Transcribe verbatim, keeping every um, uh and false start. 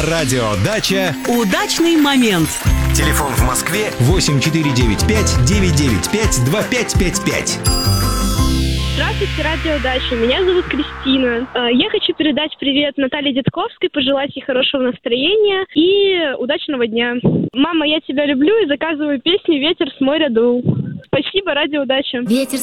Радио Дача. Удачный момент. Телефон в Москве восемь четыре девять пять девять девять пять два пять пять пять. Здравствуйте, Радио Дача. Меня зовут Кристина. Я хочу передать привет Наталье Детковской, пожелать ей хорошего настроения и удачного дня. Мама, я тебя люблю и заказываю песню «Ветер с моря дул». Спасибо, Радио Дача. Ветер